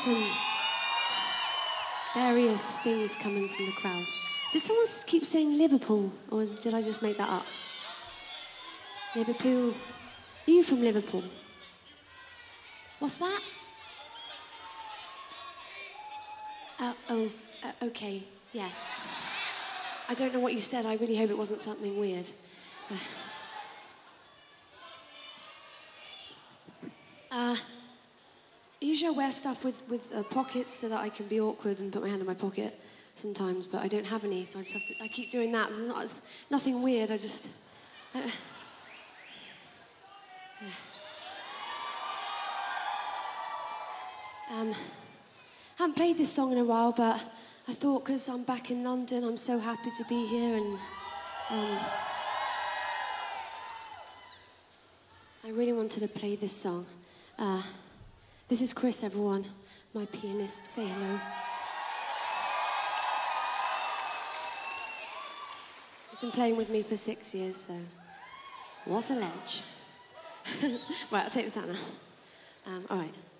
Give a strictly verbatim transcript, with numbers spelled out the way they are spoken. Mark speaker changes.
Speaker 1: some various things coming from the crowd. Did someone keep saying Liverpool, or was, did I just make that up? Liverpool. Are you from Liverpool? What's that? Uh, oh, uh, okay, yes. I don't know what you said. I really hope it wasn't something weird. Uh, uh, usually I wear stuff with, with uh, pockets so that I can be awkward and put my hand in my pocket sometimes, but I don't have any, so I just have to, I keep doing that. It's, not, it's nothing weird, I just... I, uh, um, I haven't played this song in a while, but I thought because I'm back in London, I'm so happy to be here, and um, I really wanted to play this song. Uh, this is Chris, everyone, my pianist. Say hello. He's been playing with me for six years, so what a ledge. Right, I'll take this out now. Um, all right.